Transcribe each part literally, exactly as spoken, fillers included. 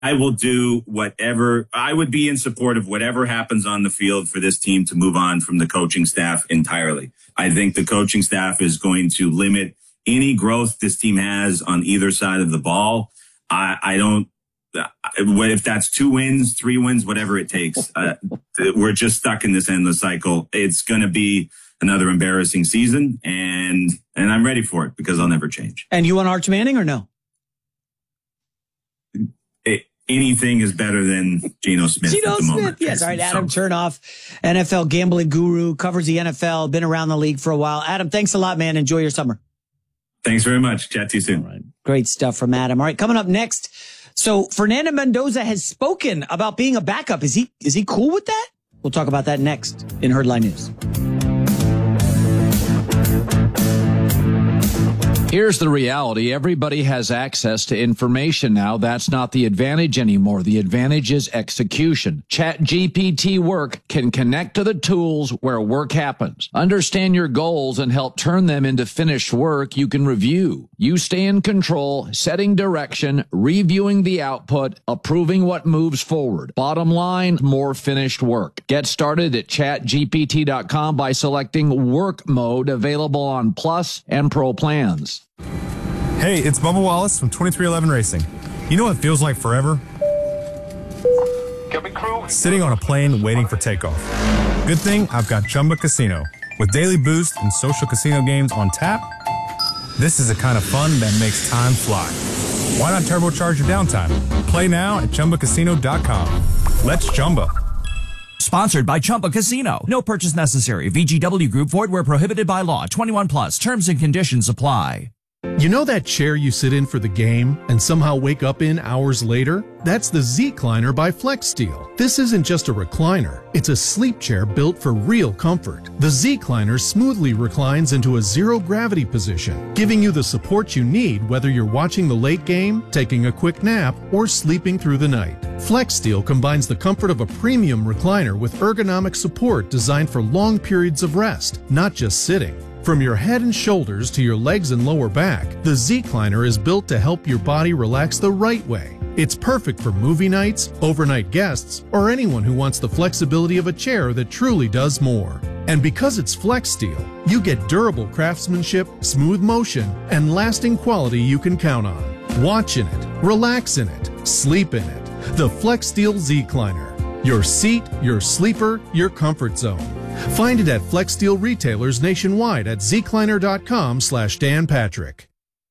I will do whatever. I would be in support of whatever happens on the field for this team to move on from the coaching staff entirely. I think the coaching staff is going to limit any growth this team has on either side of the ball. I, I don't, if that's two wins, three wins, whatever it takes, uh, we're just stuck in this endless cycle. It's going to be another embarrassing season, and and I'm ready for it because I'll never change. And you want Arch Manning or no? It, anything is better than Geno Smith Geno at the Smith, moment. yes. All right, Adam Chernoff, N F L gambling guru, covers the N F L, been around the league for a while. Adam, thanks a lot, man. Enjoy your summer. Thanks very much. Chat to you soon. All right. Great stuff from Adam. All right, coming up next. So Fernando Mendoza has spoken about being a backup. Is he is he cool with that? We'll talk about that next in Herdline News. Here's the reality. Everybody has access to information now. That's not the advantage anymore. The advantage is execution. ChatGPT Work can connect to the tools where work happens. Understand your goals and help turn them into finished work you can review. You stay in control, setting direction, reviewing the output, approving what moves forward. Bottom line, more finished work. Get started at chat G P T dot com by selecting Work Mode, available on Plus and Pro plans. Hey, it's Bubba Wallace from twenty-three eleven Racing. You know what feels like forever? Sitting on a plane waiting for takeoff. Good thing I've got Chumba Casino. With daily boost and social casino games on tap, this is the kind of fun that makes time fly. Why not turbocharge your downtime? Play now at Chumba Casino dot com. Let's Chumba. Sponsored by Chumba Casino. No purchase necessary. V G W Group. Void where prohibited by law. twenty-one plus. Terms and conditions apply. You know that chair you sit in for the game and somehow wake up in hours later? That's the Z-Cliner by FlexSteel. This isn't just a recliner. It's a sleep chair built for real comfort. The Z-Cliner smoothly reclines into a zero-gravity position, giving you the support you need whether you're watching the late game, taking a quick nap, or sleeping through the night. FlexSteel combines the comfort of a premium recliner with ergonomic support designed for long periods of rest, not just sitting. From your head and shoulders to your legs and lower back, the Z-Cliner is built to help your body relax the right way. It's perfect for movie nights, overnight guests, or anyone who wants the flexibility of a chair that truly does more. And because it's FlexSteel, you get durable craftsmanship, smooth motion, and lasting quality you can count on. Watch in it, relax in it, sleep in it. The FlexSteel Z-Cliner. Your seat, your sleeper, your comfort zone. Find it at FlexSteel retailers nationwide at zcliner dot com slash Dan Patrick.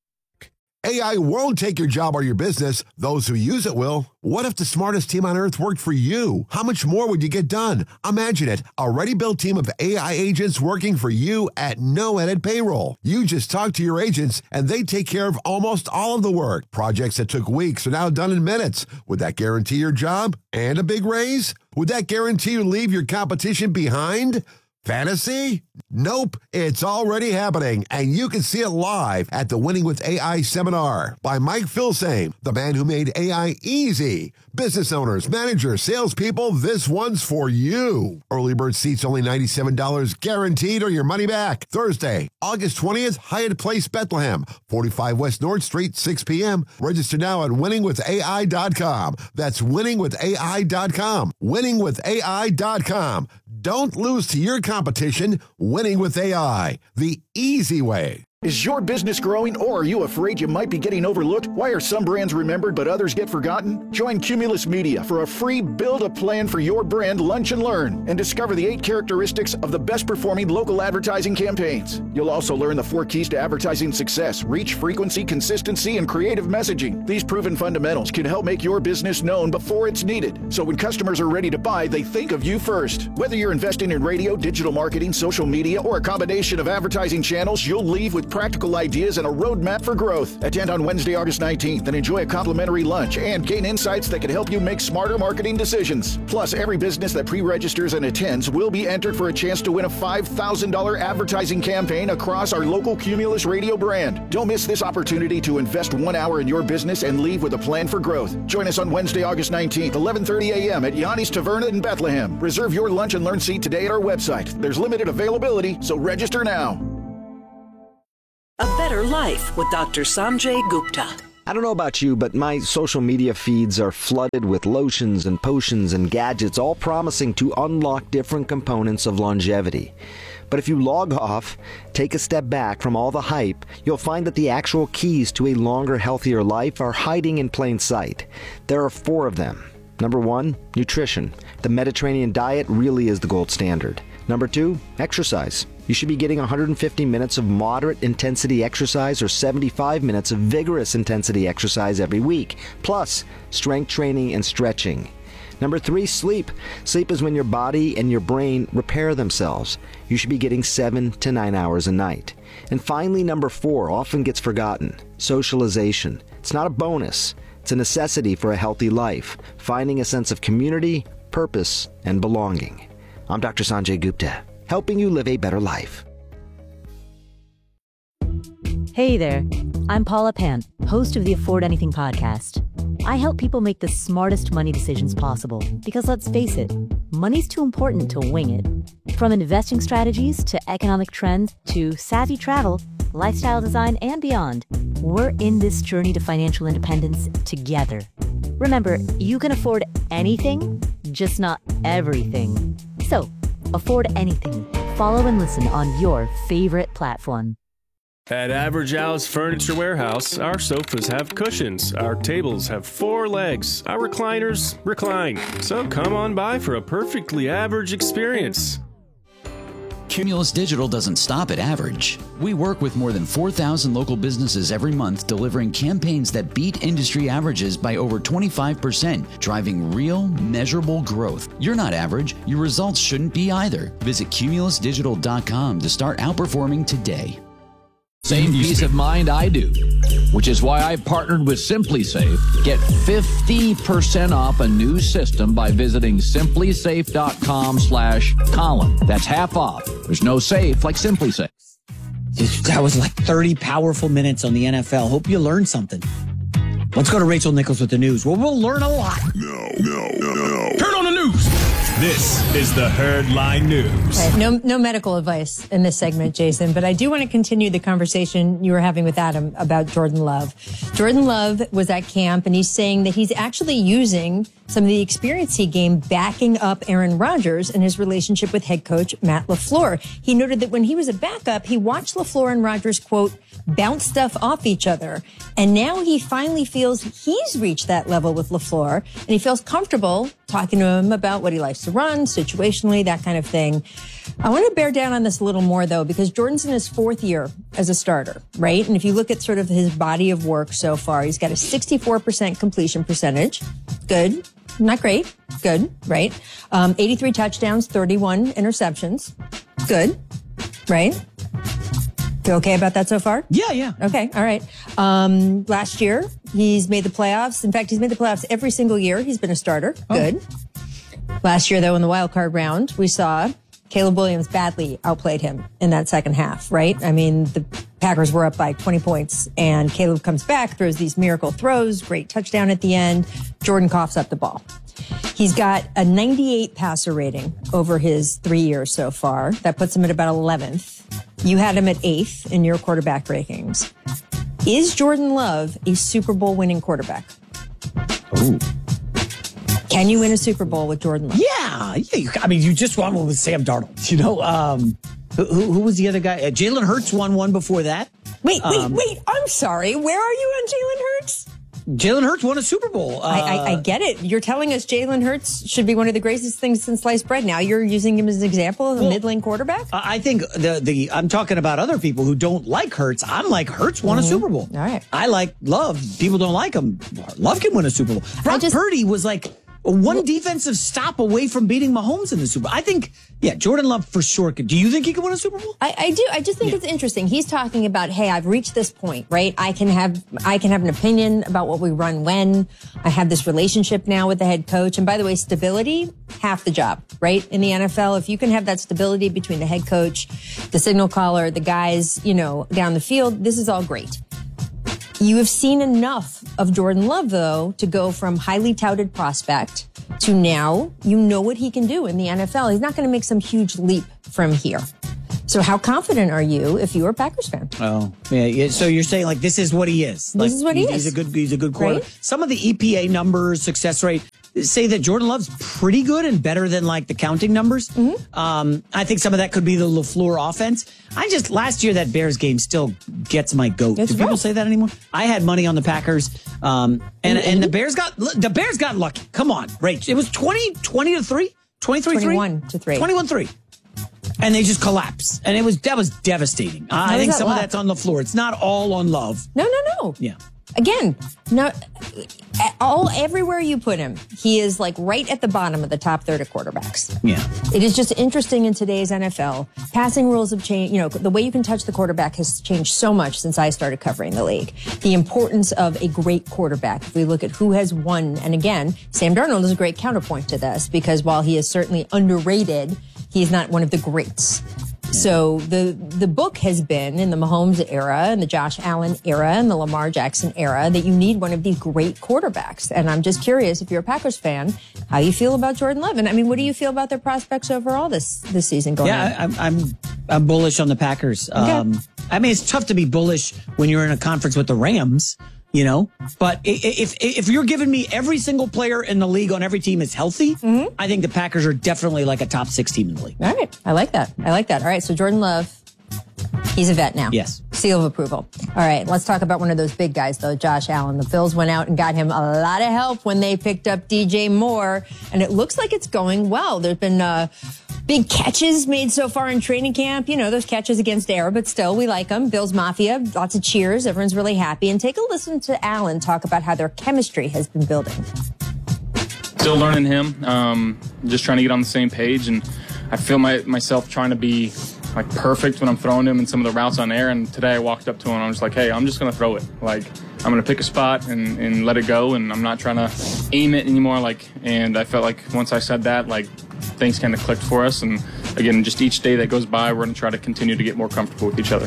A I won't take your job or your business. Those who use it will. What if the smartest team on earth worked for you? How much more would you get done? Imagine it. A ready-built team of A I agents working for you at no added payroll. You just talk to your agents, and they take care of almost all of the work. Projects that took weeks are now done in minutes. Would that guarantee your job and a big raise? Would that guarantee you leave your competition behind? Fantasy? Nope. It's already happening, and you can see it live at the Winning with A I seminar by Mike Filsaime, the man who made A I easy. Business owners, managers, salespeople, this one's for you. Early bird seats only ninety-seven dollars guaranteed or your money back. Thursday, August twentieth, Hyatt Place, Bethlehem, forty-five West North Street, six p.m. Register now at winning with A I dot com. That's winning with A I dot com. winning with A I dot com. Don't lose to your competition. Winning with A I, the easy way. Is your business growing, or are you afraid you might be getting overlooked? Why are some brands remembered but others get forgotten? Join Cumulus Media for a free Build a Plan for Your Brand Lunch and Learn and discover the eight characteristics of the best performing local advertising campaigns. You'll also learn the four keys to advertising success: reach, frequency, consistency, and creative messaging. These proven fundamentals can help make your business known before it's needed, so when customers are ready to buy, they think of you first. Whether you're investing in radio, digital marketing, social media, or a combination of advertising channels, you'll leave with practical ideas and a roadmap for growth. Attend on Wednesday, August nineteenth and enjoy a complimentary lunch and gain insights that can help you make smarter marketing decisions. Plus, every business that pre-registers and attends will be entered for a chance to win a five thousand dollars advertising campaign across our local Cumulus Radio brand. Don't miss this opportunity to invest one hour in your business and leave with a plan for growth. Join us on Wednesday, August nineteenth, eleven thirty a.m. at Yanni's Taverna in Bethlehem. Reserve your lunch and learn seat today at our website. There's limited availability, so register now. A Better Life with Doctor Sanjay Gupta. I don't know about you, but my social media feeds are flooded with lotions and potions and gadgets, all promising to unlock different components of longevity. But if you log off, take a step back from all the hype, you'll find that the actual keys to a longer, healthier life are hiding in plain sight. There are four of them. Number one, nutrition. The Mediterranean diet really is the gold standard. Number two, exercise. You should be getting one hundred fifty minutes of moderate intensity exercise or seventy-five minutes of vigorous intensity exercise every week, plus strength training and stretching. Number three, sleep. Sleep is when your body and your brain repair themselves. You should be getting seven to nine hours a night. And finally, number four, often gets forgotten, socialization. It's not a bonus. It's a necessity for a healthy life, finding a sense of community, purpose, and belonging. I'm Doctor Sanjay Gupta, helping you live a better life. Hey there, I'm Paula Pant, host of the Afford Anything podcast. I help people make the smartest money decisions possible because, let's face it, money's too important to wing it. From investing strategies to economic trends to savvy travel, lifestyle design, and beyond, we're in this journey to financial independence together. Remember, you can afford anything, just not everything. So, afford anything. Follow and listen on your favorite platform. At Average House Furniture Warehouse, our sofas have cushions, our tables have four legs, our recliners recline. So come on by for a perfectly average experience. Cumulus Digital doesn't stop at average. We work with more than four thousand local businesses every month, delivering campaigns that beat industry averages by over twenty-five percent, driving real, measurable growth. You're not average. Your results shouldn't be either. Visit cumulus digital dot com to start outperforming today. Same peace of mind I do, which is why I partnered with SimpliSafe. Get fifty percent off a new system by visiting simplysafe.com slash Colin. That's half off. There's no safe like SimpliSafe. That was like thirty powerful minutes on the N F L. Hope you learned something. Let's go to Rachel Nichols with the news. Well, we'll learn a lot. No, no, no, no. Turn on the news. This is the Herdline News. Right. No, no medical advice in this segment, Jason, but I do want to continue the conversation you were having with Adam about Jordan Love. Jordan Love was at camp, and he's saying that he's actually using some of the experience he gained backing up Aaron Rodgers in his relationship with head coach Matt LaFleur. He noted that when he was a backup, he watched LaFleur and Rodgers, quote, bounce stuff off each other. And now he finally feels he's reached that level with LaFleur, and he feels comfortable talking to him about what he likes to run, situationally, that kind of thing. I want to bear down on this a little more, though, because Jordan's in his fourth year as a starter, right? And if you look at sort of his body of work so far, he's got a sixty-four percent completion percentage. Good. Not great. Good, right? Um, eighty-three touchdowns, thirty-one interceptions. Good, right? Feel okay about that so far? Yeah, yeah. Okay, all right. Um, last year, he's made the playoffs. In fact, he's made the playoffs every single year. He's been a starter. Oh. Good. Last year, though, in the wild card round, we saw Caleb Williams badly outplayed him in that second half, right? I mean, the Packers were up by twenty points, and Caleb comes back, throws these miracle throws, great touchdown at the end. Jordan coughs up the ball. He's got a ninety-eight passer rating over his three years so far. That puts him at about eleventh. You had him at eighth in your quarterback rankings. Is Jordan Love a Super Bowl winning quarterback? Ooh. Can you win a Super Bowl with Jordan Love? Yeah. yeah you, I mean, you just won one with Sam Darnold. You know, um, who, who was the other guy? Uh, Jalen Hurts won one before that. Wait, wait, um, wait. I'm sorry. Where are you on Jalen Hurts? Jalen Hurts won a Super Bowl. Uh, I, I, I get it. You're telling us Jalen Hurts should be one of the greatest things since sliced bread. Now you're using him as an example of a well, middling quarterback? I think the the I'm talking about other people who don't like Hurts. I'm like, Hurts won mm-hmm. a Super Bowl. All right. I like Love. People don't like him. Love can win a Super Bowl. Brock just, Purdy was like one well, defensive stop away from beating Mahomes in the Super Bowl. I think, yeah, Jordan Love for sure could. Do you think he could win a Super Bowl? I, I do. I just think yeah. it's interesting. He's talking about, hey, I've reached this point, right? I can have, I can have an opinion about what we run when. I have this relationship now with the head coach. And by the way, stability, half the job, right? In the N F L, if you can have that stability between the head coach, the signal caller, the guys, you know, down the field, this is all great. You have seen enough of Jordan Love, though, to go from highly touted prospect to now you know what he can do in the N F L. He's not going to make some huge leap from here. So how confident are you if you are a Packers fan? Oh, yeah. yeah. So you're saying like this is what he is. This like, is what he he's, is. He's a good. He's a good quarter. Right? Some of the E P A numbers, success rate, say that Jordan Love's pretty good and better than like the counting numbers. Mm-hmm. Um, I think some of that could be the LaFleur offense. I just last year that Bears game still gets my goat. It's Do people rough. say that anymore? I had money on the Packers, um, and and the Bears got the Bears got lucky. Come on, Rach. It was twenty, twenty to three, twenty-three, twenty-one to three, twenty-one three. And they just collapse. And it was that was devastating. Uh, I think that some luck? of that's on the floor. It's not all on Love. No, no, no. Yeah. Again, no, all everywhere you put him, he is like right at the bottom of the top third of quarterbacks. Yeah. It is just interesting in today's N F L. Passing rules have changed. You know, the way you can touch the quarterback has changed so much since I started covering the league. The importance of a great quarterback. If we look at who has won, and again, Sam Darnold is a great counterpoint to this because while he is certainly underrated, he's not one of the greats. So the the book has been in the Mahomes era and the Josh Allen era and the Lamar Jackson era that you need one of these great quarterbacks. And I'm just curious if you're a Packers fan, how you feel about Jordan Love. And I mean, what do you feel about their prospects overall this this season going yeah, on? I, I'm I'm bullish on the Packers. Okay. Um, I mean, it's tough to be bullish when you're in a conference with the Rams, you know. But i- if if you're giving me every single player in the league on every team is healthy, Mm-hmm. I think the Packers are definitely like a top six team in the league. All right. I like that. I like that. All right. So Jordan Love, he's a vet now. Yes. Seal of approval. All right. Let's talk about one of those big guys, though, Josh Allen. The Bills went out and got him a lot of help when they picked up D J Moore, and it looks like it's going well. There's been uh, big catches made so far in training camp. You know, those catches against air, but still, we like them. Bills Mafia, lots of cheers. Everyone's really happy. And take a listen to Allen talk about how their chemistry has been building. Still learning him, um, just trying to get on the same page, and I feel my, myself trying to be like perfect when I'm throwing him in some of the routes on air. And today I walked up to him and I'm just like, hey, I'm just gonna throw it. Like I'm gonna pick a spot and, and let it go, and I'm not trying to aim it anymore. Like, and I felt like once I said that, like things kind of clicked for us. And again, just each day that goes by, we're gonna try to continue to get more comfortable with each other.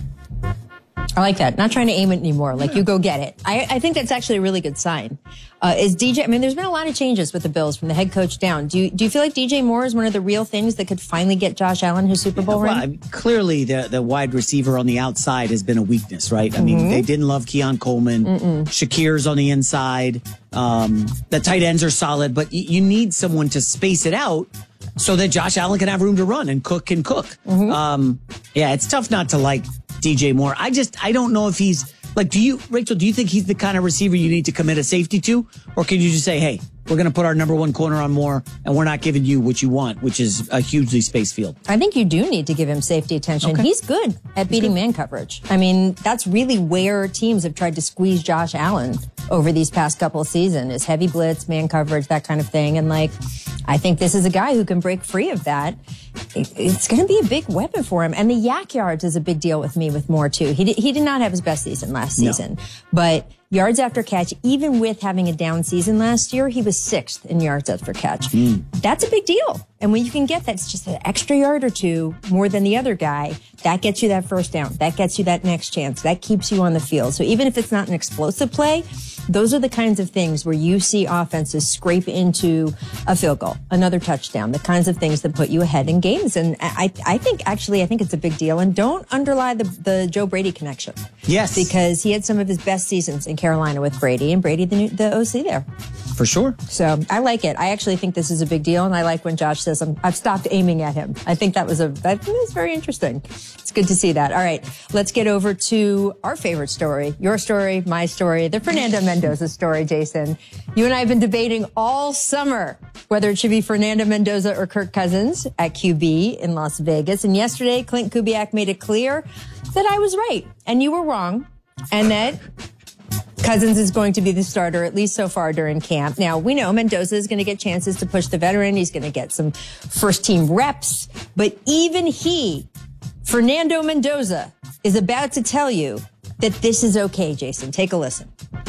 I like that. Not trying to aim it anymore. Like, you go get it. I, I think that's actually a really good sign. Uh, is D J, I mean, there's been a lot of changes with the Bills from the head coach down. Do you, do you feel like D J Moore is one of the real things that could finally get Josh Allen his Super Bowl Well, ring? I mean, clearly, the the wide receiver on the outside has been a weakness, right? I mean, Mhm. they didn't love Keon Coleman. Mm-mm. Shakir's on the inside. Um, the tight ends are solid, but y- you need someone to space it out so that Josh Allen can have room to run and Cook can cook. Um, yeah, it's tough not to like D J Moore. I just, I don't know if he's, like, do you, Rachel, do you think he's the kind of receiver you need to commit a safety to? Or can you just say, hey, we're going to put our number one corner on Moore and we're not giving you what you want, which is a hugely spaced field? I think you do need to give him safety attention. Okay. He's good at beating man coverage. I mean, that's really where teams have tried to squeeze Josh Allen over these past couple of seasons, is heavy blitz, man coverage, that kind of thing. And like, I think this is a guy who can break free of that. It- It's going to be a big weapon for him. And the yak yards is a big deal with me with Moore too. He did, he did not have his best season last No. season, but yards after catch, even with having a down season last year, he was sixth in yards after catch. That's a big deal. And when you can get that, it's just an extra yard or two more than the other guy, that gets you that first down. That gets you that next chance. That keeps you on the field. So even if it's not an explosive play, those are the kinds of things where you see offenses scrape into a field goal, another touchdown, the kinds of things that put you ahead in games. And I, I think actually, I think it's a big deal. And don't underlie the, the Joe Brady connection. Yes. Because he had some of his best seasons in Carolina with Brady, and Brady, the, new, the O C there. For sure. So I like it. I actually think this is a big deal. And I like when Josh says, I'm, I've stopped aiming at him. I think that was a, that was very interesting. It's good to see that. All right. Let's get over to our favorite story, your story, my story, the Fernando Mendoza story, Jason. You and I have been debating all summer whether it should be Fernando Mendoza or Kirk Cousins at Q B in Las Vegas. And yesterday, Clint Kubiak made it clear that I was right and you were wrong, and that Cousins is going to be the starter, at least so far during camp. Now, we know Mendoza is going to get chances to push the veteran. He's going to get some first team reps. But even he, Fernando Mendoza, is about to tell you that this is okay, Jason. Take a listen.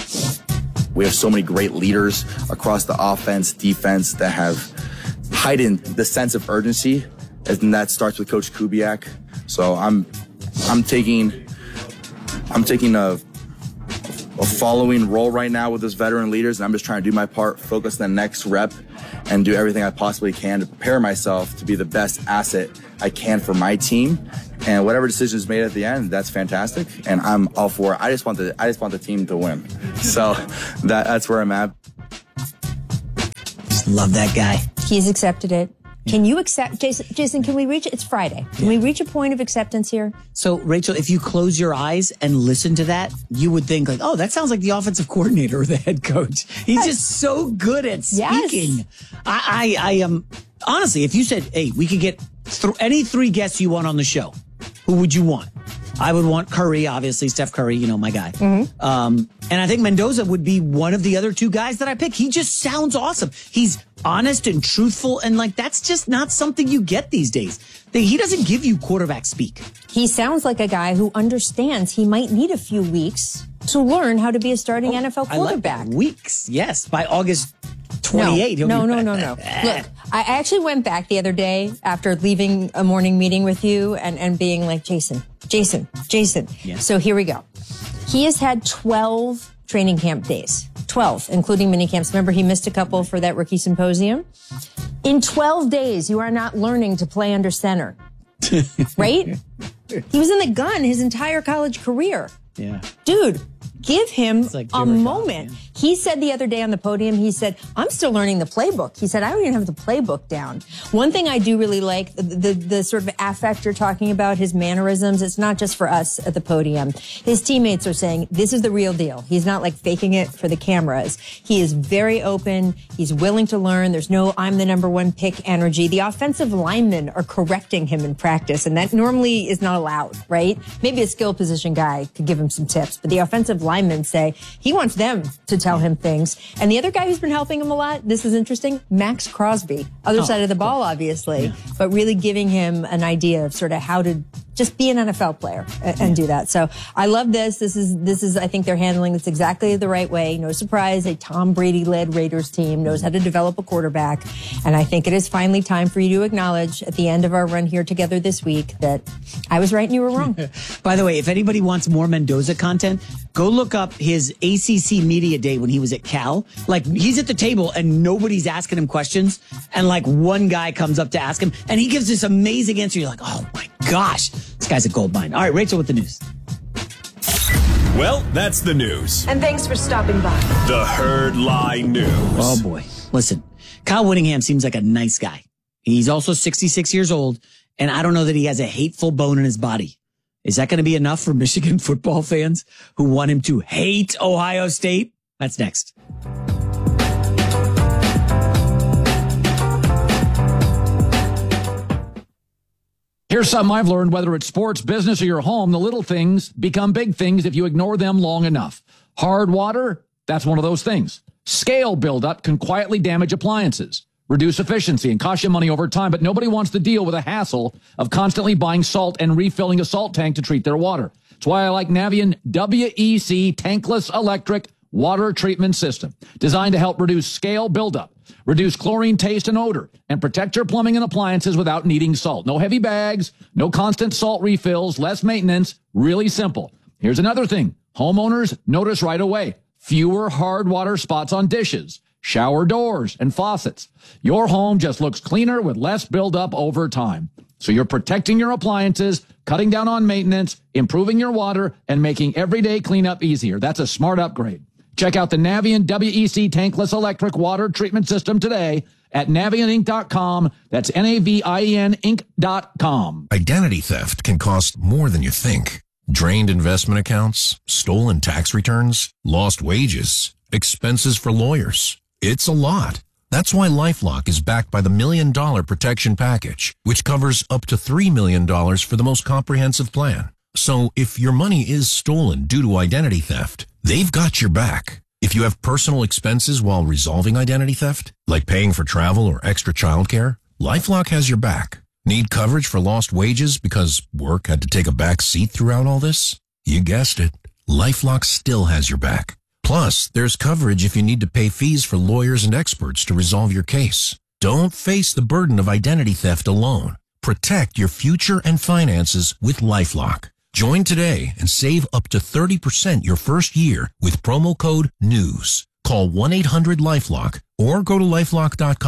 We have so many great leaders across the offense, defense that have heightened the sense of urgency, and that starts with Coach Kubiak. So I'm, I'm taking, I'm taking a, a following role right now with those veteran leaders, and I'm just trying to do my part, focus on the next rep, and do everything I possibly can to prepare myself to be the best asset I can for my team. And whatever decision is made at the end, that's fantastic. And I'm all for it. I just want the I just want the team to win. So that that's where I'm at. Just love that guy. He's accepted it. Can you accept, Jason? Jason, can we reach? It's Friday. Can yeah. we reach a point of acceptance here? So, Rachel, if you close your eyes and listen to that, you would think like, "Oh, that sounds like the offensive coordinator or the head coach." He's yes. just so good at speaking. Yes. I, I, I am um, honestly, if you said, "Hey, we could get th- any three guests you want on the show," who would you want? I would want Curry, obviously, Steph Curry, you know, my guy. Mm-hmm. Um, and I think Mendoza would be one of the other two guys that I pick. He just sounds awesome. He's honest and truthful, and like that's just not something you get these days. He doesn't give you quarterback speak. He sounds like a guy who understands he might need a few weeks to learn how to be a starting oh, N F L quarterback. I like weeks, yes. By August twenty-eighth. No, no, no, no, no. Look, I actually went back the other day after leaving a morning meeting with you and, and being like, Jason, Jason, Jason. Yeah. So here we go. He has had twelve training camp days, twelve, including mini camps. Remember, he missed a couple for that rookie symposium. In twelve days, you are not learning to play under center, right? He was in the gun his entire college career. Yeah. Dude, give him like a moment. Off, he said the other day on the podium, he said, I'm still learning the playbook. He said, I don't even have the playbook down. One thing I do really like, the, the, the sort of affect you're talking about, his mannerisms, it's not just for us at the podium. His teammates are saying, this is the real deal. He's not like faking it for the cameras. He is very open. He's willing to learn. There's no, I'm the number one pick energy. The offensive linemen are correcting him in practice, and that normally is not allowed, right? Maybe a skill position guy could give him some tips, but the offensive linemen say he wants them to tell him things. And the other guy who's been helping him a lot, this is interesting, Max Crosby, other oh, side of the ball, obviously, yeah. but really giving him an idea of sort of how to just be an N F L player and, and do that. So I love this. This is, this is, I think they're handling this exactly the right way. No surprise, a Tom Brady-led Raiders team knows how to develop a quarterback. And I think it is finally time for you to acknowledge at the end of our run here together this week that I was right and you were wrong. By the way, if anybody wants more Mendoza content, go look up his A C C Media Day when he was at Cal. Like, he's at the table and nobody's asking him questions. And like one guy comes up to ask him and he gives this amazing answer. You're like, oh my gosh, this guy's a gold mine. All right, Rachel with the news. Well, that's the news. And thanks for stopping by. The Herd Lie News. Oh boy. Listen, Kyle Whittingham seems like a nice guy. He's also sixty-six years old, and I don't know that he has a hateful bone in his body. Is that going to be enough for Michigan football fans who want him to hate Ohio State? That's next. Here's something I've learned, whether it's sports, business, or your home, the little things become big things if you ignore them long enough. Hard water, that's one of those things. Scale buildup can quietly damage appliances, reduce efficiency, and cost you money over time, but nobody wants to deal with the hassle of constantly buying salt and refilling a salt tank to treat their water. That's why I like Navien W E C Tankless Electric Water Treatment System, designed to help reduce scale buildup, reduce chlorine taste and odor, and protect your plumbing and appliances without needing salt. No heavy bags, no constant salt refills, less maintenance, really simple. Here's another thing. Homeowners notice right away. Fewer hard water spots on dishes, shower doors, and faucets. Your home just looks cleaner with less buildup over time. So you're protecting your appliances, cutting down on maintenance, improving your water, and making everyday cleanup easier. That's a smart upgrade. Check out the Navien W E C Tankless Electric Water Treatment System today at Navien Inc dot com. That's N A V I E N Inc dot com. Identity theft can cost more than you think. Drained investment accounts, stolen tax returns, lost wages, expenses for lawyers. It's a lot. That's why LifeLock is backed by the Million Dollar Protection Package, which covers up to three million dollars for the most comprehensive plan. So if your money is stolen due to identity theft, they've got your back. If you have personal expenses while resolving identity theft, like paying for travel or extra childcare, LifeLock has your back. Need coverage for lost wages because work had to take a back seat throughout all this? You guessed it. LifeLock still has your back. Plus, there's coverage if you need to pay fees for lawyers and experts to resolve your case. Don't face the burden of identity theft alone. Protect your future and finances with LifeLock. Join today and save up to thirty percent your first year with promo code NEWS. Call one eight hundred LifeLock or go to LifeLock dot com.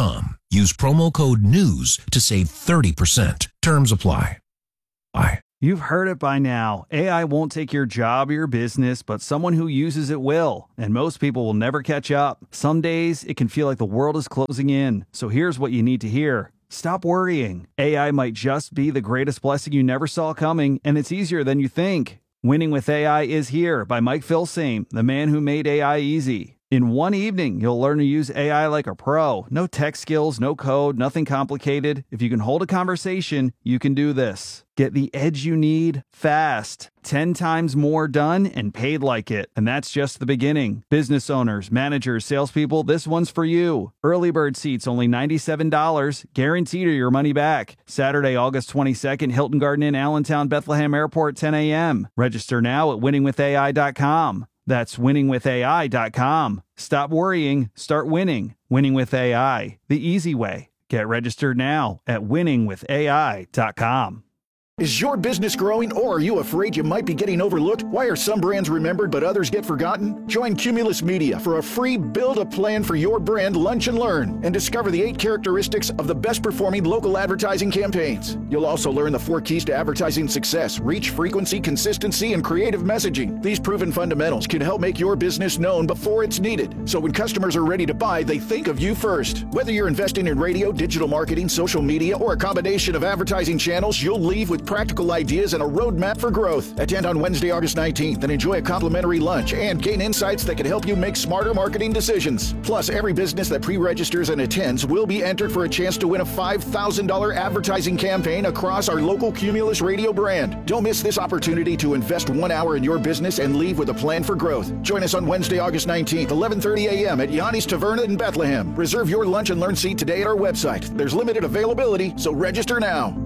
Use promo code NEWS to save thirty percent. Terms apply. Bye. You've heard it by now. A I won't take your job or your business, but someone who uses it will. And most people will never catch up. Some days it can feel like the world is closing in. So here's what you need to hear. Stop worrying. A I might just be the greatest blessing you never saw coming, and it's easier than you think. Winning with A I is Here by Mike Filsaime, the man who made A I easy. In one evening, you'll learn to use A I like a pro. No tech skills, no code, nothing complicated. If you can hold a conversation, you can do this. Get the edge you need fast. Ten times more done and paid like it. And that's just the beginning. Business owners, managers, salespeople, this one's for you. Early bird seats only ninety-seven dollars. Guaranteed or your money back. Saturday, August twenty-second, Hilton Garden Inn, Allentown, Bethlehem Airport, ten a.m. Register now at winning with A I dot com. That's winning with A I dot com. Stop worrying, start winning. Winning with A I, the easy way. Get registered now at winning with A I dot com. Is your business growing, or are you afraid you might be getting overlooked? Why are some brands remembered but others get forgotten? Join Cumulus Media for a free Build a Plan for Your Brand Lunch and Learn and discover the eight characteristics of the best performing local advertising campaigns. You'll also learn the four keys to advertising success: reach, frequency, consistency, and creative messaging. These proven fundamentals can help make your business known before it's needed, so when customers are ready to buy, they think of you first. Whether you're investing in radio, digital marketing, social media, or a combination of advertising channels, you'll leave with practical ideas and a roadmap for growth. Attend on Wednesday, August nineteenth and enjoy a complimentary lunch and gain insights that can help you make smarter marketing decisions. Plus, every business that pre-registers and attends will be entered for a chance to win a five thousand dollars advertising campaign across our local Cumulus radio brand. Don't miss this opportunity to invest one hour in your business and leave with a plan for growth. Join us on Wednesday, August nineteenth, eleven thirty a.m. at Yanni's Taverna in Bethlehem. Reserve your lunch and learn seat today at our website. There's limited availability, so register now.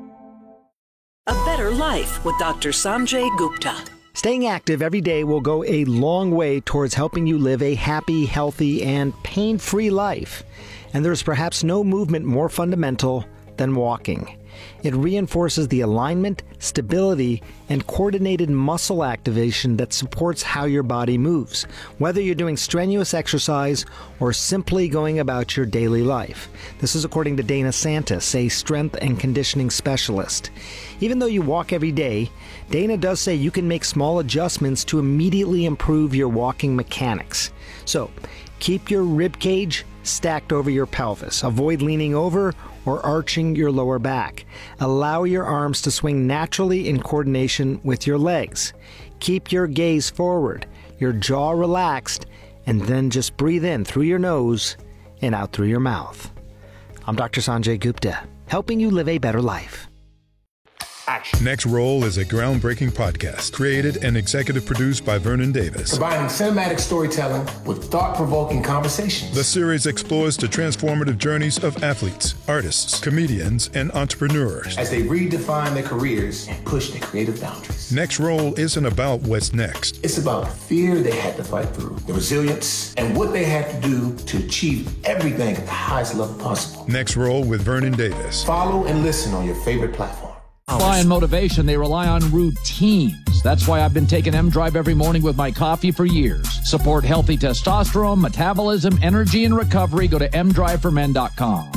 A Better Life with Doctor Sanjay Gupta. Staying active every day will go a long way towards helping you live a happy, healthy, and pain-free life. And there's perhaps no movement more fundamental than walking. It reinforces the alignment, stability, and coordinated muscle activation that supports how your body moves, whether you're doing strenuous exercise or simply going about your daily life. This is according to Dana Santis, a strength and conditioning specialist. Even though you walk every day, Dana does say you can make small adjustments to immediately improve your walking mechanics. So, keep your rib cage stacked over your pelvis. Avoid leaning over or arching your lower back. Allow your arms to swing naturally in coordination with your legs. Keep your gaze forward, your jaw relaxed, and then just breathe in through your nose and out through your mouth. I'm Doctor Sanjay Gupta, helping you live a better life. Action. Next Roll is a groundbreaking podcast created and executive produced by Vernon Davis. Combining cinematic storytelling with thought-provoking conversations. The series explores the transformative journeys of athletes, artists, comedians, and entrepreneurs as they redefine their careers and push their creative boundaries. Next Roll isn't about what's next. It's about the fear they had to fight through, the resilience, and what they had to do to achieve everything at the highest level possible. Next Roll with Vernon Davis. Follow and listen on your favorite platform. Rely on motivation, they rely on routines. That's why I've been taking M-Drive every morning with my coffee for years. Support healthy testosterone, metabolism, energy, and recovery. Go to m drive for men dot com.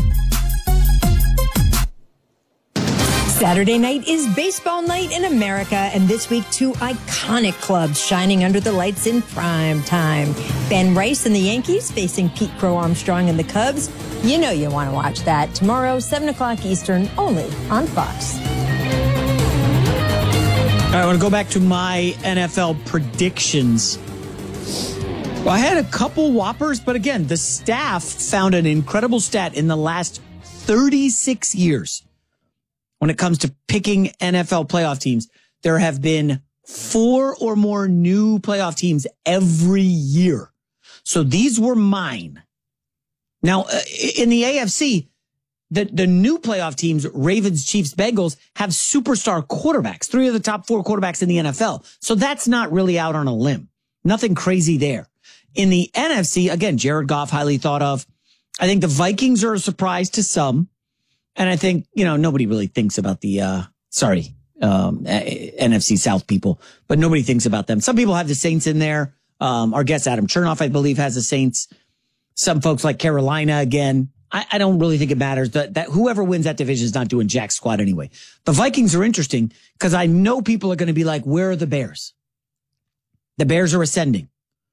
Saturday night is baseball night in America, and this week, two iconic clubs shining under the lights in prime time. Ben Rice and the Yankees facing Pete Crow Armstrong and the Cubs. You know you want to watch that tomorrow, seven o'clock Eastern, only on Fox. All right, I want to go back to my N F L predictions. Well, I had a couple whoppers, but again, the staff found an incredible stat in the last thirty-six years. When it comes to picking N F L playoff teams, there have been four or more new playoff teams every year. So these were mine. Now, uh, in the A F C, the, the new playoff teams, Ravens, Chiefs, Bengals, have superstar quarterbacks, three of the top four quarterbacks in the N F L. So that's not really out on a limb. Nothing crazy there. In the N F C, again, Jared Goff, highly thought of. I think the Vikings are a surprise to some. And I think, you know, nobody really thinks about the, uh, sorry, um, N F C South people, but nobody thinks about them. Some people have the Saints in there. Um, our guest Adam Chernoff, I believe, has the Saints. Some folks like Carolina again. I, I don't really think it matters. That, that whoever wins that division is not doing jack squat anyway. The Vikings are interesting because I know people are going to be like, where are the Bears? The Bears are ascending.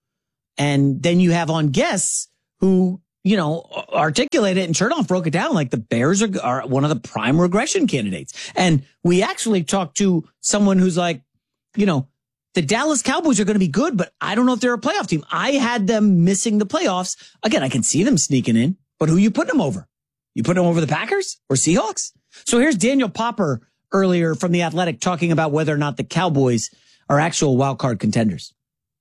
And then you have on guests who, you know, articulate it, and Chernoff broke it down like the Bears are, are one of the prime regression candidates. And we actually talked to someone who's like, you know, the Dallas Cowboys are going to be good, but I don't know if they're a playoff team. I had them missing the playoffs. Again, I can see them sneaking in, but who you putting them over? You putting them over the Packers or Seahawks? So here's Daniel Popper earlier from The Athletic talking about whether or not the Cowboys are actual wild card contenders.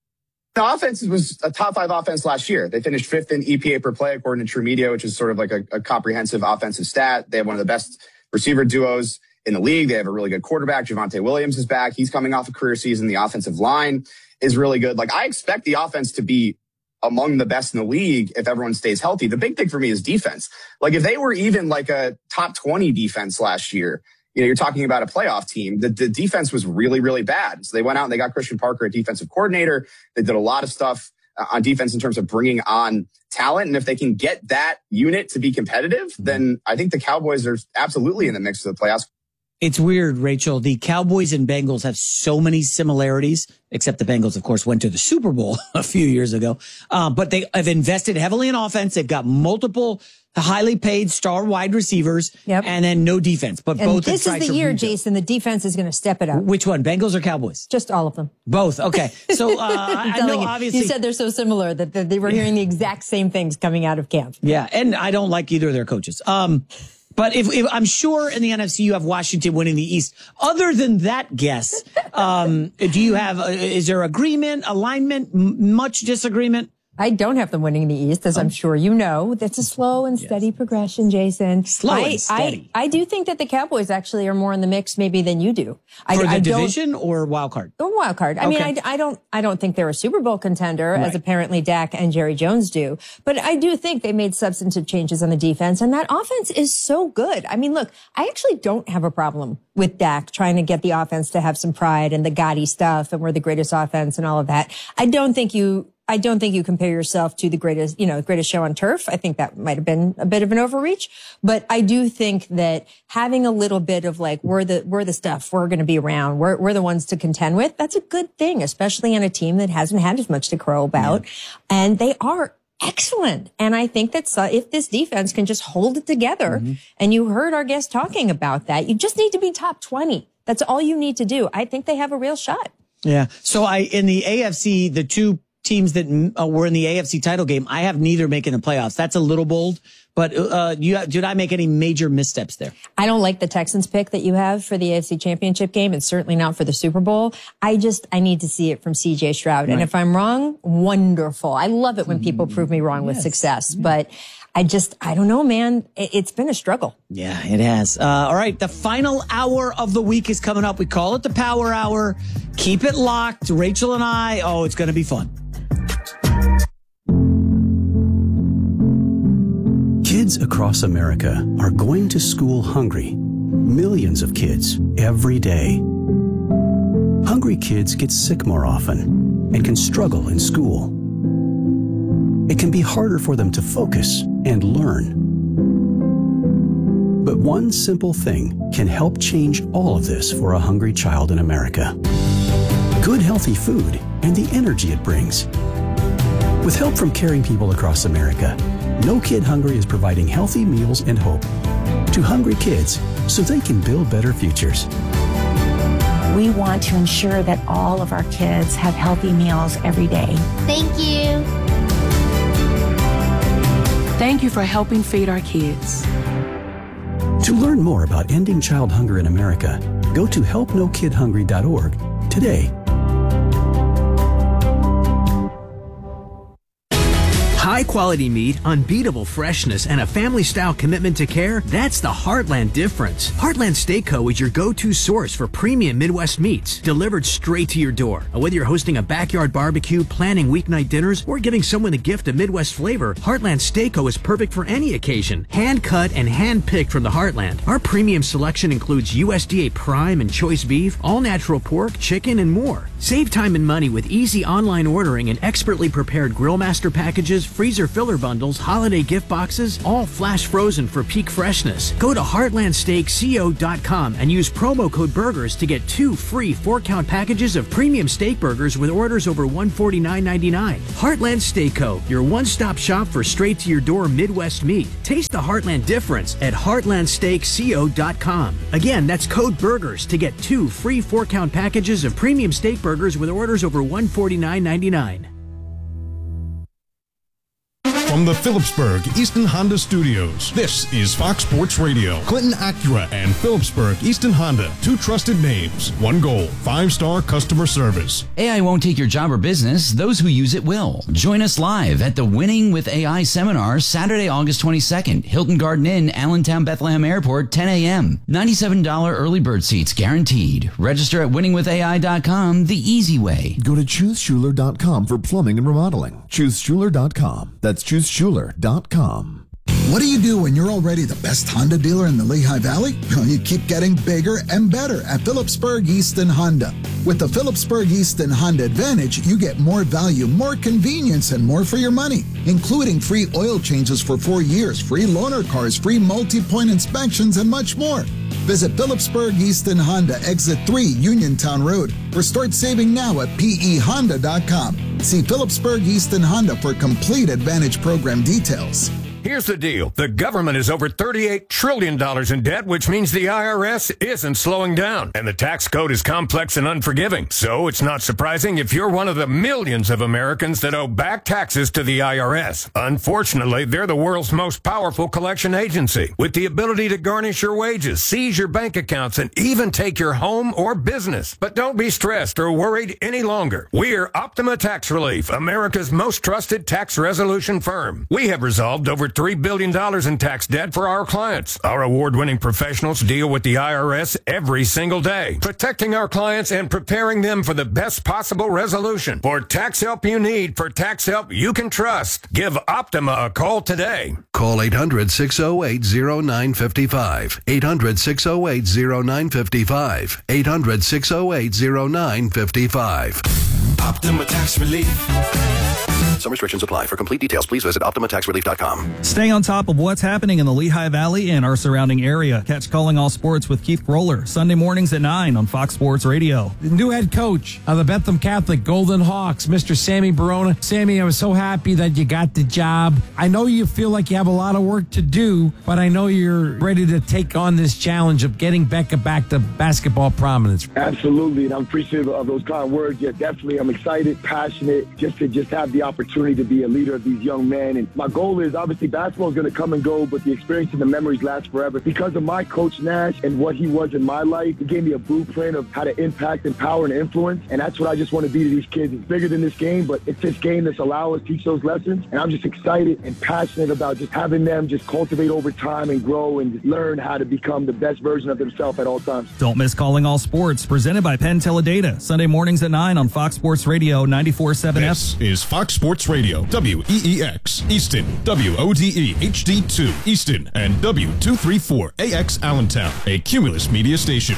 The offense was a top five offense last year. They finished fifth in E P A per play, according to True Media, which is sort of like a, a comprehensive offensive stat. They have one of the best receiver duos in the league. They have a really good quarterback. Javonte Williams is back. He's coming off a career season. The offensive line is really good. Like, I expect the offense to be among the best in the league if everyone stays healthy. The big thing for me is defense. Like, if they were even like a top twenty defense last year, you know, you're talking about a playoff team. The, the defense was really, really bad. So they went out and they got Christian Parker, a defensive coordinator. They did a lot of stuff uh, on defense in terms of bringing on talent. And if they can get that unit to be competitive, mm-hmm. then I think the Cowboys are absolutely in the mix of the playoffs. It's weird, Rachel. The Cowboys and Bengals have so many similarities, except the Bengals, of course, went to the Super Bowl a few years ago. Uh, but they have invested heavily in offense. They've got multiple highly paid star wide receivers, yep. and then no defense. But and both this have tried is the to year, rebuild. Jason, the defense is going to step it up. Which one, Bengals or Cowboys? Just all of them. Both. Okay. So uh, I know, you, obviously, you said they're so similar that they were hearing the exact same things coming out of camp. Yeah, and I don't like either of their coaches. Um, But if, if I'm sure in the N F C you have Washington winning the East. Other than that guess, um, do you have, uh, is there agreement, alignment, m- much disagreement? I don't have them winning the East, as I'm sure you know. That's a slow and steady yes. progression, Jason. Slow I, and steady. I, I do think that the Cowboys actually are more in the mix maybe than you do. For I, the I division or wild card? Or wild card. I okay. mean, I, I don't, I don't think they're a Super Bowl contender, right. as apparently Dak and Jerry Jones do. But I do think they made substantive changes on the defense, and that offense is so good. I mean, look, I actually don't have a problem with Dak trying to get the offense to have some pride and the Gotti stuff, and we're the greatest offense and all of that. I don't think you. I don't think you compare yourself to the greatest, you know, greatest show on turf. I think that might have been a bit of an overreach, but I do think that having a little bit of like, we're the, we're the stuff, we're going to be around, we're, we're the ones to contend with. That's a good thing, especially on a team that hasn't had as much to crow about. Yeah. And they are excellent. And I think that uh, if this defense can just hold it together, mm-hmm. and you heard our guest talking about that, you just need to be top twenty. That's all you need to do. I think they have a real shot. Yeah. So I, in the A F C, the two teams that uh, were in the A F C title game, I have neither making the playoffs. That's a little bold, but uh, you, did I make any major missteps there? I don't like the Texans pick that you have for the A F C championship game, and certainly not for the Super Bowl. I just, I need to see it from C J Stroud. Right. And if I'm wrong, wonderful. I love it when people prove me wrong yes. with success, but I just, I don't know, man. It's been a struggle. Yeah, it has. Uh, all right. The final hour of the week is coming up. We call it the Power Hour. Keep it locked. Rachel and I. Oh, it's going to be fun. Kids across America are going to school hungry. Millions of kids every day. Hungry kids get sick more often and can struggle in school. It can be harder for them to focus and learn. But one simple thing can help change all of this for a hungry child in America. Good healthy food and the energy it brings. With help from caring people across America, No Kid Hungry is providing healthy meals and hope to hungry kids so they can build better futures. We want to ensure that all of our kids have healthy meals every day. Thank you. Thank you for helping feed our kids. To learn more about ending child hunger in America, go to help no kid hungry dot org today. High-quality meat, unbeatable freshness, and a family-style commitment to care, that's the Heartland difference. Heartland Steak Co. is your go-to source for premium Midwest meats, delivered straight to your door. Whether you're hosting a backyard barbecue, planning weeknight dinners, or giving someone a gift of Midwest flavor, Heartland Steak Co. is perfect for any occasion. Hand-cut and hand-picked from the Heartland. Our premium selection includes U S D A prime and choice beef, all-natural pork, chicken, and more. Save time and money with easy online ordering and expertly prepared Grillmaster packages, freezer filler bundles, holiday gift boxes, all flash frozen for peak freshness. Go to heartland steak co dot com and use promo code BURGERS to get two free four-count packages of premium steak burgers with orders over one hundred forty-nine ninety-nine. Heartland Steak Co., your one-stop shop for straight-to-your-door Midwest meat. Taste the Heartland difference at heartland steak co dot com. Again, that's code BURGERS to get two free four-count packages of premium steak burgers with orders over one hundred forty-nine ninety-nine. From the Phillipsburg Easton Honda Studios, this is Fox Sports Radio. Clinton Acura and Phillipsburg Easton Honda, two trusted names, one goal, five-star customer service. A I won't take your job or business. Those who use it will. Join us live at the Winning with A I seminar Saturday, August twenty-second, Hilton Garden Inn, Allentown, Bethlehem Airport, ten a.m. ninety-seven dollars early bird seats guaranteed. Register at winning with A I dot com, the easy way. Go to choose schuler dot com for plumbing and remodeling. choose schuler dot com. That's choose schuler dot com. What do you do when you're already the best Honda dealer in the Lehigh Valley? Well, you keep getting bigger and better at Phillipsburg Easton Honda. With the Phillipsburg Easton Honda Advantage, you get more value, more convenience, and more for your money, including free oil changes for four years, free loaner cars, free multi-point inspections, and much more. Visit Phillipsburg Easton Honda, Exit three, Uniontown Road, or start saving now at P E honda dot com. See Phillipsburg Easton Honda for complete Advantage program details. Here's the deal. The government is over thirty-eight trillion dollars in debt, which means the I R S isn't slowing down. And the tax code is complex and unforgiving. So it's not surprising if you're one of the millions of Americans that owe back taxes to the I R S. Unfortunately, they're the world's most powerful collection agency, with the ability to garnish your wages, seize your bank accounts, and even take your home or business. But don't be stressed or worried any longer. We're Optima Tax Relief, America's most trusted tax resolution firm. We have resolved over three billion dollars in tax debt for our clients. Our award-winning professionals deal with the I R S every single day, protecting our clients and preparing them for the best possible resolution. For tax help you need, for tax help you can trust, give Optima a call today. Call eight hundred, six oh eight, oh nine five five. eight hundred, six oh eight, oh nine five five. eight hundred, six oh eight, oh nine five five. Optima Tax Relief. Some restrictions apply. For complete details, please visit optima tax relief dot com. Stay on top of what's happening in the Lehigh Valley and our surrounding area. Catch Calling All Sports with Keith Roller, Sunday mornings at nine on Fox Sports Radio. The new head coach of the Bentham Catholic Golden Hawks, Mister Sammy Barona. Sammy, I was so happy that you got the job. I know you feel like you have a lot of work to do, but I know you're ready to take on this challenge of getting Becca back to basketball prominence. Absolutely, and I'm appreciative of those kind words. Yeah, definitely. I'm excited, passionate, just to just have the opportunity to be a leader of these young men. And my goal is, obviously, basketball is going to come and go, but the experience and the memories last forever. Because of my coach Nash and what he was in my life, he gave me a blueprint of how to impact, empower, and influence. And that's what I just want to be to these kids. It's bigger than this game, but it's this game that's allowed us to teach those lessons. And I'm just excited and passionate about just having them just cultivate over time and grow and learn how to become the best version of themselves at all times. Don't miss Calling All Sports, presented by Penn Teledata. Sunday mornings at nine on Fox Sports Radio ninety-four point seven F. This is Fox Sports Radio, W E E X, Easton, W O D E H D two, Easton, and W two thirty-four A X Allentown, a Cumulus media station.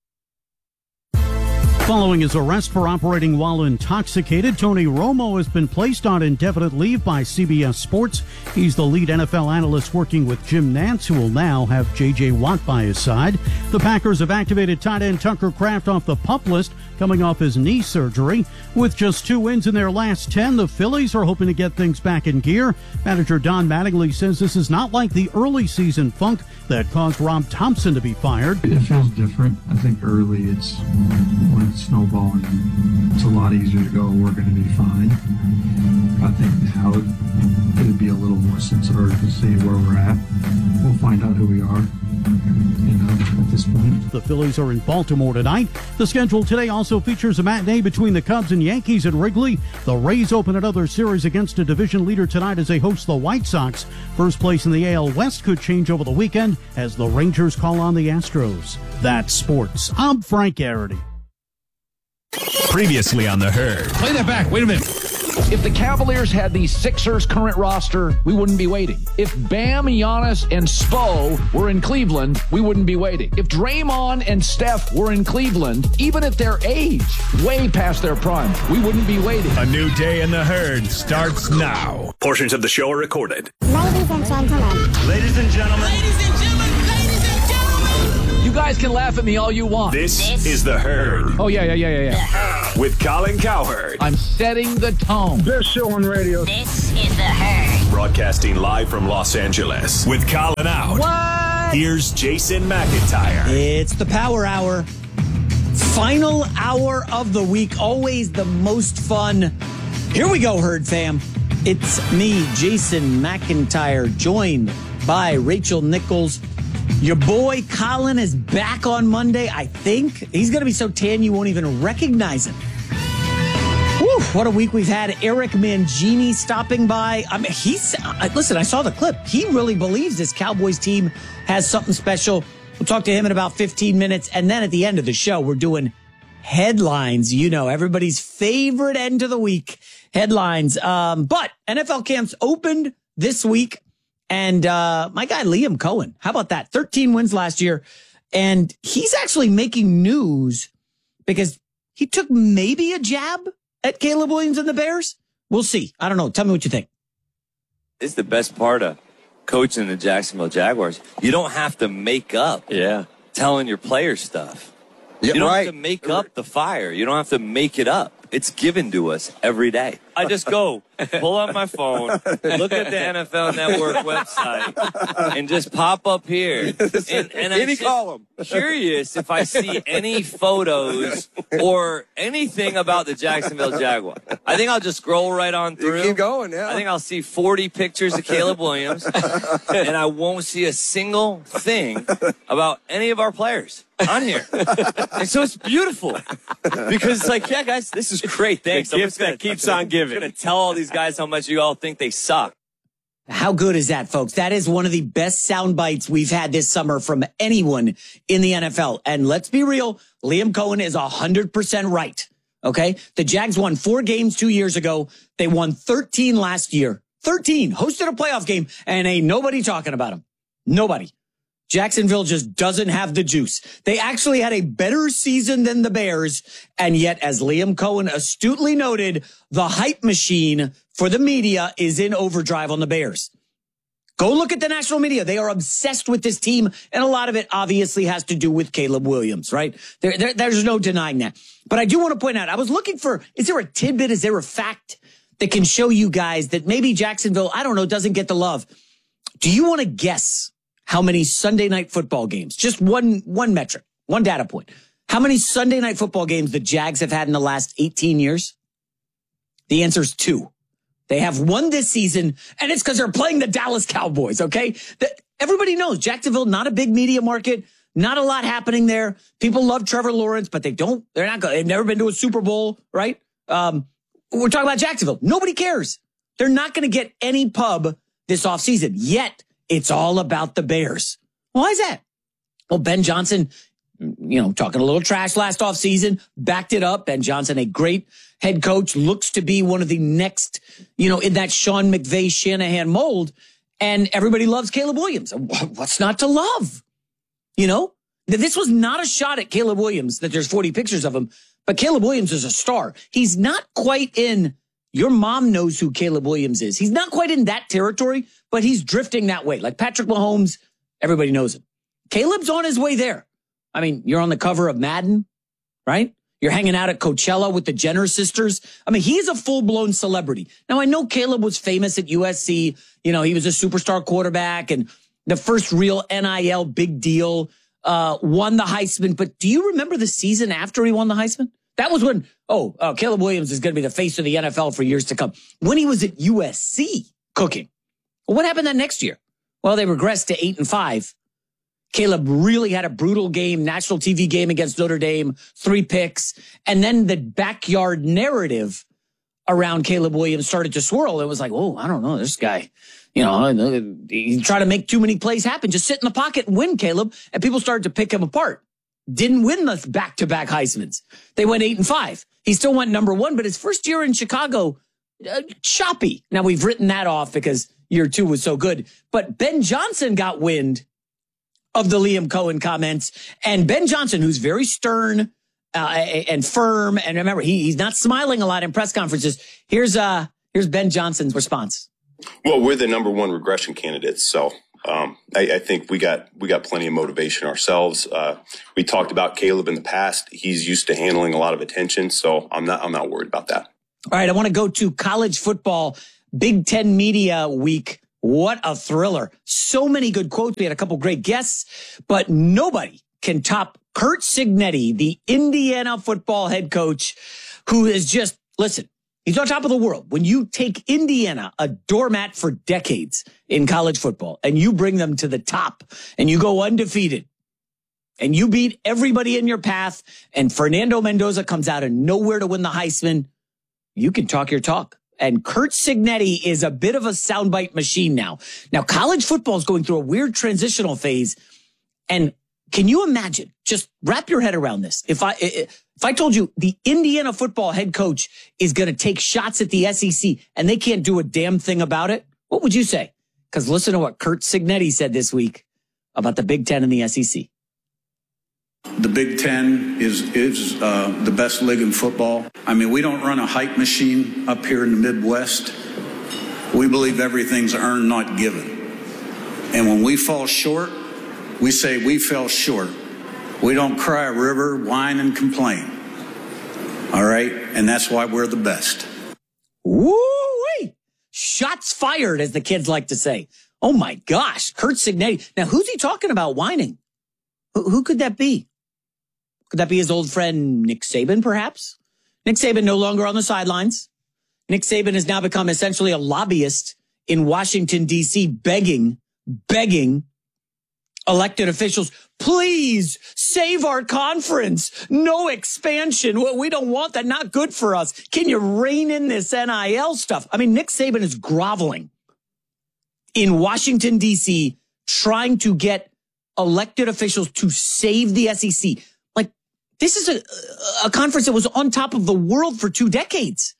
Following his arrest for operating while intoxicated, Tony Romo has been placed on indefinite leave by C B S Sports. He's the lead N F L analyst working with Jim Nantz, who will now have J J. Watt by his side. The Packers have activated tight end Tucker Kraft off the PUP list, coming off his knee surgery. With just two wins in their last ten, the Phillies are hoping to get things back in gear. Manager Don Mattingly says this is not like the early season funk that caused Rob Thompson to be fired. It feels different. I think early it's when it's snowballing, it's a lot easier to go, we're going to be fine. I think now it'd be a little more sensitive to see where we're at. We'll find out who we are, you know, at this point. The Phillies are in Baltimore tonight. The schedule today also features a matinee between the Cubs and Yankees at Wrigley. The Rays open another series against a division leader tonight as they host the White Sox. First place in the A L West could change over the weekend as the Rangers call on the Astros. That's sports. I'm Frank Garrity. Previously on The Herd. Play that back. Wait a minute. If the Cavaliers had the Sixers current roster, we wouldn't be waiting. If Bam, Giannis, and Spo were in Cleveland, we wouldn't be waiting. If Draymond and Steph were in Cleveland, even at their age, way past their prime, we wouldn't be waiting. A new day in the herd starts now. Portions of the show are recorded. Ladies and gentlemen. Ladies and gentlemen. Ladies and gentlemen. Ladies and gentlemen. You guys can laugh at me all you want. This, this is The Herd. Oh, yeah, yeah, yeah, yeah, yeah. With Colin Cowherd. I'm setting the tone. Best show on radio. This is The Herd. Broadcasting live from Los Angeles. With Colin out. What? Here's Jason McIntyre. It's the Power Hour. Final hour of the week. Always the most fun. Here we go, Herd fam. It's me, Jason McIntyre, joined by Rachel Nichols. Your boy Colin is back on Monday, I think. He's going to be so tan you won't even recognize him. Whew, what a week we've had. Eric Mangini stopping by. I mean, he's, uh, listen, I saw the clip. He really believes this Cowboys team has something special. We'll talk to him in about fifteen minutes. And then at the end of the show, we're doing headlines. You know, everybody's favorite end of the week. Headlines. Um, but N F L camps opened this week. And uh, my guy, Liam Cohen, how about that? thirteen wins last year. And he's actually making news because he took maybe a jab at Caleb Williams and the Bears. We'll see. I don't know. Tell me what you think. It's the best part of coaching the Jacksonville Jaguars. You don't have to make up yeah. telling your players stuff. Yeah, you don't right. have to make up the fire. You don't have to make it up. It's given to us every day. I just go, pull up my phone, look at the N F L Network website, and just pop up here. And, and I'm column. curious if I see any photos or anything about the Jacksonville Jaguars. I think I'll just scroll right on through. You keep going, yeah. I think I'll see forty pictures of Caleb Williams, and I won't see a single thing about any of our players on here. And so it's beautiful. Because it's like, yeah, guys, this is great. Thanks. The gift that keeps on giving. I'm going to tell all these guys how much you all think they suck. How good is that, folks? That is one of the best sound bites we've had this summer from anyone in the N F L. And let's be real, Liam Cohen is one hundred percent right. Okay? The Jags won four games two years ago. They won thirteen last year. thirteen. Hosted a playoff game, and ain't nobody talking about them. Nobody. Jacksonville just doesn't have the juice. They actually had a better season than the Bears. And yet, as Liam Cohen astutely noted, the hype machine for the media is in overdrive on the Bears. Go look at the national media. They are obsessed with this team. And a lot of it obviously has to do with Caleb Williams, right? There, there, there's no denying that. But I do want to point out, I was looking for, is there a tidbit? Is there a fact that can show you guys that maybe Jacksonville, I don't know, doesn't get the love? Do you want to guess how many Sunday night football games? Just one, one metric, one data point. How many Sunday night football games the Jags have had in the last eighteen years? The answer is two. They have one this season, and it's because they're playing the Dallas Cowboys, okay? That everybody knows Jacksonville, not a big media market, not a lot happening there. People love Trevor Lawrence, but they don't, they're not going, they've never been to a Super Bowl, right? Um, we're talking about Jacksonville. Nobody cares. They're not going to get any pub this offseason, yet it's all about the Bears. Why is that? Well, Ben Johnson, you know, talking a little trash last offseason, backed it up. Ben Johnson, a great head coach, looks to be one of the next, you know, in that Sean McVay, Shanahan mold. And everybody loves Caleb Williams. What's not to love? You know, this was not a shot at Caleb Williams that there's forty pictures of him, but Caleb Williams is a star. He's not quite in, your mom knows who Caleb Williams is. He's not quite in that territory, but he's drifting that way. Like Patrick Mahomes, everybody knows him. Caleb's on his way there. I mean, you're on the cover of Madden, right? You're hanging out at Coachella with the Jenner sisters. I mean, he's a full-blown celebrity. Now, I know Caleb was famous at U S C. You know, he was a superstar quarterback and the first real N I L big deal, uh, won the Heisman. But do you remember the season after he won the Heisman? That was when, oh, uh, Caleb Williams is going to be the face of the N F L for years to come. When he was at U S C cooking. Well, what happened that next year? Well, they regressed to eight and five. Caleb really had a brutal game, national T V game against Notre Dame, three picks. And then the backyard narrative around Caleb Williams started to swirl. It was like, oh, I don't know, this guy, you know, he tried to make too many plays happen. Just sit in the pocket and win, Caleb. And people started to pick him apart. Didn't win the back-to-back Heismans. They went eight and five. He still went number one, but his first year in Chicago, uh, choppy. Now, we've written that off because year two was so good. But Ben Johnson got wind of the Liam Cohen comments. And Ben Johnson, who's very stern uh, and firm, and remember, he, he's not smiling a lot in press conferences. Here's uh, here's Ben Johnson's response. Well, we're the number one regression candidates, so um, I, I think we got we got plenty of motivation ourselves. Uh, we talked about Caleb in the past; he's used to handling a lot of attention, so I'm not I'm not worried about that. All right, I want to go to college football, Big Ten Media Week. What a thriller! So many good quotes. We had a couple great guests, but nobody can top Curt Cignetti, the Indiana football head coach, who is just listen. He's on top of the world. When you take Indiana, a doormat for decades in college football, and you bring them to the top and you go undefeated and you beat everybody in your path and Fernando Mendoza comes out of nowhere to win the Heisman, you can talk your talk. And Curt Cignetti is a bit of a soundbite machine now. Now, college football is going through a weird transitional phase. And can you imagine? Just wrap your head around this. If I if I told you the Indiana football head coach is going to take shots at the S E C and they can't do a damn thing about it, what would you say? Because listen to what Curt Cignetti said this week about the Big Ten and the S E C. The Big Ten is is uh, the best league in football. I mean, we don't run a hype machine up here in the Midwest. We believe everything's earned, not given. And when we fall short, we say we fell short. We don't cry a river, whine, and complain. All right? And that's why we're the best. Woo-wee! Shots fired, as the kids like to say. Oh, my gosh. Curt Cignetti. Now, who's he talking about whining? Who, who could that be? Could that be his old friend Nick Saban, perhaps? Nick Saban no longer on the sidelines. Nick Saban has now become essentially a lobbyist in Washington, D C, begging, begging elected officials, please save our conference. No expansion. We don't want that. Not good for us. Can you rein in this N I L stuff? I mean, Nick Saban is groveling in Washington, D C, trying to get elected officials to save the S E C. Like, this is a, a conference that was on top of the world for two decades.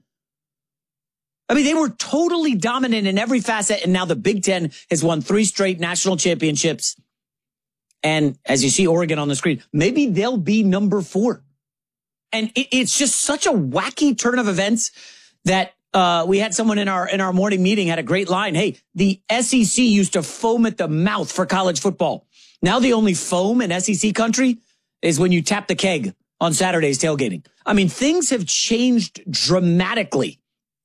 I mean, they were totally dominant in every facet, and now the Big Ten has won three straight national championships. And as you see Oregon on the screen, maybe they'll be number four. And it, it's just such a wacky turn of events that uh, we had someone in our in our morning meeting had a great line. Hey, the S E C used to foam at the mouth for college football. Now the only foam in S E C country is when you tap the keg on Saturday's tailgating. I mean, things have changed dramatically.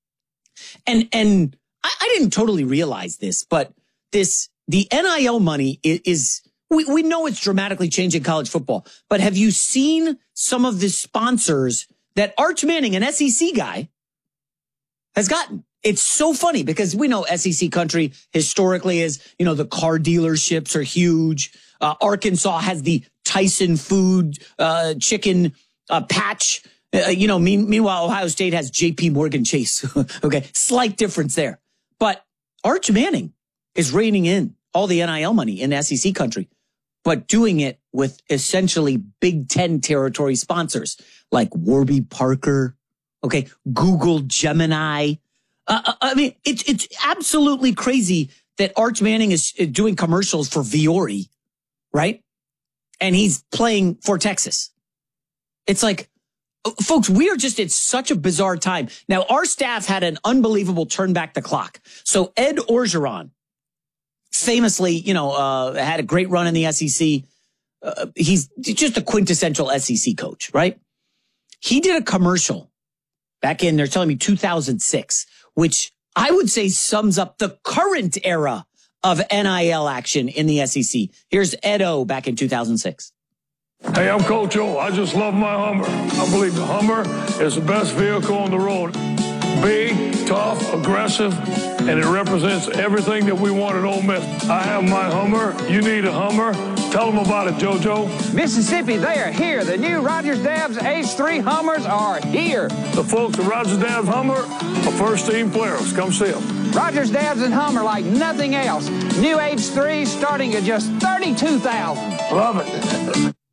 And and I, I didn't totally realize this, but this the N I L money is, is we, we know it's dramatically changing college football. But have you seen some of the sponsors that Arch Manning, an S E C guy, has gotten? It's so funny because we know S E C country historically is, you know, the car dealerships are huge. Uh, Arkansas has the Tyson food uh, chicken uh, patch. Uh, you know, mean, meanwhile, Ohio State has J P Morgan Chase. Okay, slight difference there. But Arch Manning is reining in all the N I L money in S E C country, but doing it with essentially Big Ten territory sponsors like Warby Parker, okay, Google Gemini. Uh, I mean, it's it's absolutely crazy that Arch Manning is doing commercials for Viore, right? And he's playing for Texas. It's like, folks, we are just at such a bizarre time. Now, our staff had an unbelievable turn back the clock. So Ed Orgeron, famously, you know, uh, had a great run in the S E C. Uh, he's just a quintessential S E C coach, right? He did a commercial back in, they're telling me two thousand six, which I would say sums up the current era of N I L action in the S E C. Here's Ed O back in two thousand six. Hey, I'm Coach O. I just love my Hummer. I believe the Hummer is the best vehicle on the road. Big, tough, aggressive, and it represents everything that we want at Ole Miss. I have my Hummer. You need a Hummer. Tell them about it, JoJo. Mississippi, they are here. The new Rogers Dabbs Ace three Hummers are here. The folks at Rogers Dabbs Hummer are first-team players. Come see them. Rogers Dabbs and Hummer like nothing else. New H three starting at just thirty-two thousand dollars. Love it. JoJo, tell them about it. Yeah.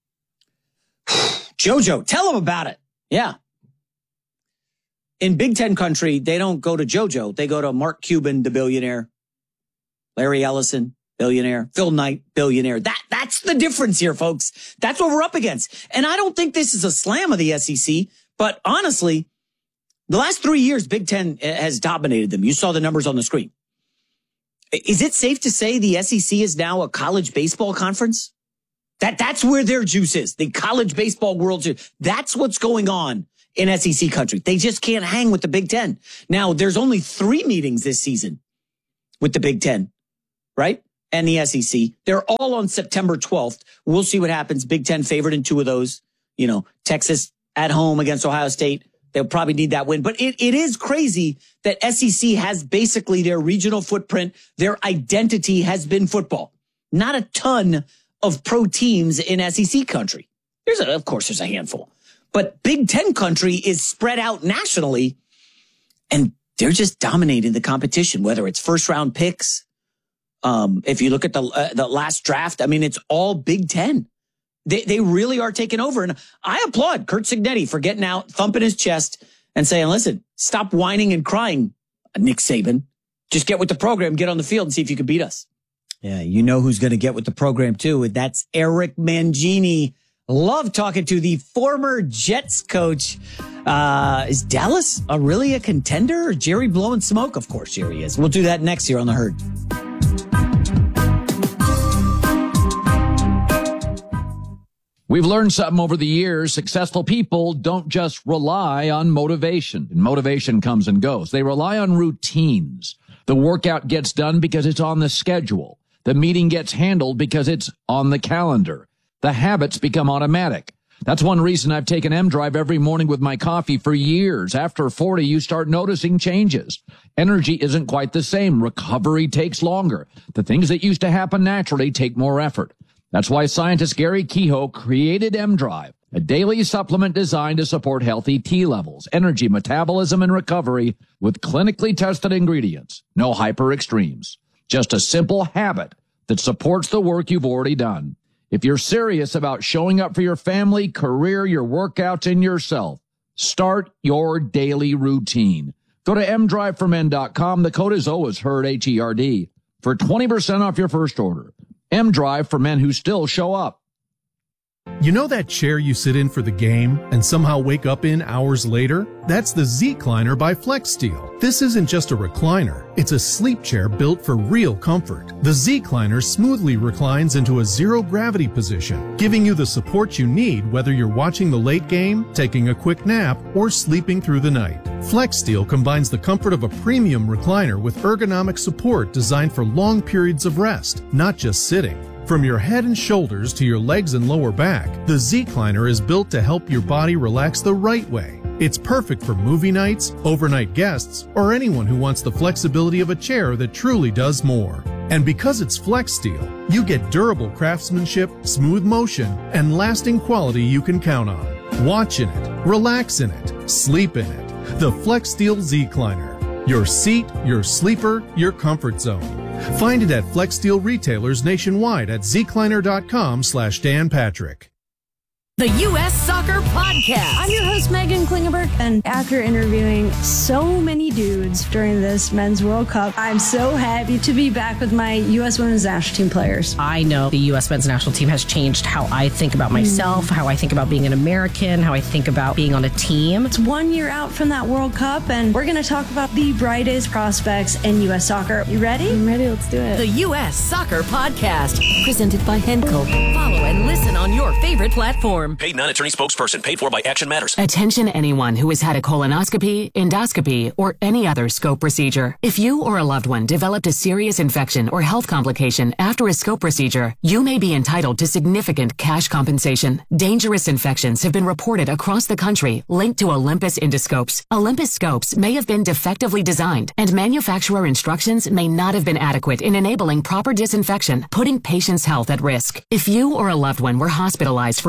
in Big Ten country, they don't go to JoJo. They go to Mark Cuban, the billionaire, Larry Ellison, billionaire, Phil Knight, billionaire. That That's the difference here, folks. That's what we're up against. And I don't think this is a slam of the S E C, but honestly, the last three years, Big Ten has dominated them. You saw the numbers on the screen. Is it safe to say the S E C is now a college baseball conference? That That's where their juice is, the college baseball world. That's what's going on in S E C country. They just can't hang with the Big Ten. Now, there's only three meetings this season with the Big Ten, right? And the S E C. They're all on September twelfth. We'll see what happens. Big Ten favored in two of those. You know, Texas at home against Ohio State. They'll probably need that win. But it, it is crazy that S E C has basically their regional footprint. Their identity has been football. Not a ton of pro teams in S E C country. There's a, of course, there's a handful. But Big Ten country is spread out nationally, and they're just dominating the competition, whether it's first round picks. Um, if you look at the uh, the last draft, I mean, it's all Big Ten. They they really are taking over. And I applaud Curt Cignetti for getting out, thumping his chest and saying, listen, stop whining and crying, Nick Saban. Just get with the program, get on the field and see if you can beat us. Yeah, you know who's going to get with the program, too. And that's Eric Mangini. Love talking to the former Jets coach. Uh, is Dallas a really a contender? Or Jerry blowing smoke? Of course, Jerry is. We'll do that next year on The Herd. We've learned something over the years. Successful people don't just rely on motivation. And motivation comes and goes. They rely on routines. The workout gets done because it's on the schedule. The meeting gets handled because it's on the calendar. The habits become automatic. That's one reason I've taken M-Drive every morning with my coffee for years. After forty, you start noticing changes. Energy isn't quite the same. Recovery takes longer. The things that used to happen naturally take more effort. That's why scientist Gary Kehoe created M-Drive, a daily supplement designed to support healthy T levels, energy, metabolism, and recovery with clinically tested ingredients. No hyper extremes. Just a simple habit that supports the work you've already done. If you're serious about showing up for your family, career, your workouts, and yourself, start your daily routine. Go to m drive for men dot com. The code is always HERD, H E R D, for twenty percent off your first order. M-Drive for men who still show up. You know that chair you sit in for the game and somehow wake up in hours later? That's the Z-Cliner by FlexSteel. This isn't just a recliner. It's a sleep chair built for real comfort. The Z-Cliner smoothly reclines into a zero-gravity position, giving you the support you need whether you're watching the late game, taking a quick nap, or sleeping through the night. FlexSteel combines the comfort of a premium recliner with ergonomic support designed for long periods of rest, not just sitting. From your head and shoulders to your legs and lower back, the Z-Cliner is built to help your body relax the right way. It's perfect for movie nights, overnight guests, or anyone who wants the flexibility of a chair that truly does more. And because it's FlexSteel, you get durable craftsmanship, smooth motion, and lasting quality you can count on. Watch in it, relax in it, sleep in it. The FlexSteel Z-Cliner. Your seat, your sleeper, your comfort zone. Find it at FlexSteel retailers nationwide at zcliner.com slash Dan Patrick. The U S Soccer Podcast. I'm your host, Megan Klingenberg, and after interviewing so many dudes during this Men's World Cup, I'm so happy to be back with my U S Women's National Team players. I know the U S Men's National Team has changed how I think about myself, mm. how I think about being an American, how I think about being on a team. It's one year out from that World Cup, and we're going to talk about the brightest prospects in U S soccer. You ready? I'm ready. Let's do it. The U S Soccer Podcast, presented by Henkel. Follow and listen on your favorite platform. Paid non-attorney spokesperson. Paid for by Action Matters. Attention anyone who has had a colonoscopy, endoscopy, or any other scope procedure. If you or a loved one developed a serious infection or health complication after a scope procedure, you may be entitled to significant cash compensation. Dangerous infections have been reported across the country linked to Olympus endoscopes. Olympus scopes may have been defectively designed, and manufacturer instructions may not have been adequate in enabling proper disinfection, putting patients' health at risk. If you or a loved one were hospitalized for a bacterial